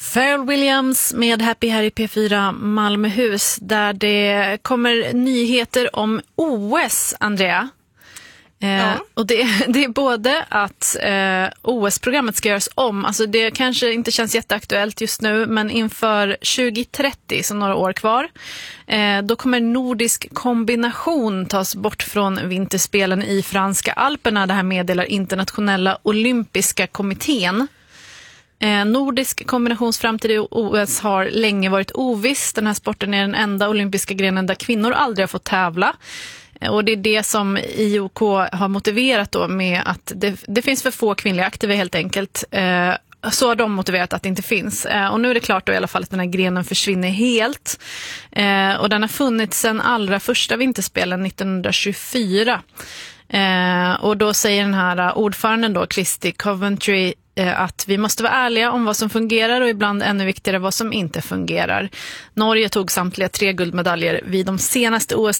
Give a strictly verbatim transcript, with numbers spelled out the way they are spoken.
Pharrell Williams med Happy här i P fyra Malmöhus, där det kommer nyheter om O S, Andrea. Eh, ja. Och det, det är både att eh, O S-programmet ska göras om. Alltså det kanske inte känns jätteaktuellt just nu, men inför tjugo trettio, så några år kvar, eh, då kommer nordisk kombination tas bort från vinterspelen i franska Alperna. Det här meddelar internationella olympiska kommittén. Eh, nordisk kombinationsframtid i O S har länge varit oviss. Den här sporten är den enda olympiska grenen där kvinnor aldrig har fått tävla. Och det är det som I O K har motiverat då med att det, det finns för få kvinnliga aktiva helt enkelt. Eh, så har de motiverat att det inte finns. Eh, och nu är det klart då i alla fall att den här grenen försvinner helt. Eh, och den har funnits sedan allra första vinterspelen nittonhundratjugofyra. Eh, och då säger den här ordföranden då, Christy Coventry, att vi måste vara ärliga om vad som fungerar och ibland ännu viktigare vad som inte fungerar. Norge tog samtliga tre guldmedaljer vid de senaste O S